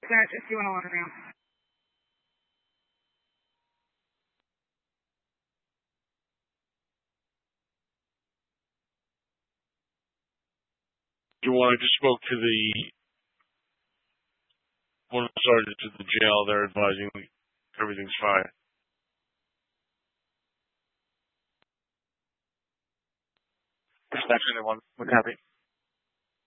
that if you want to look around. I just spoke to one of the sergeants at the jail. They're advising everything's fine. Dispatch 1, what copy?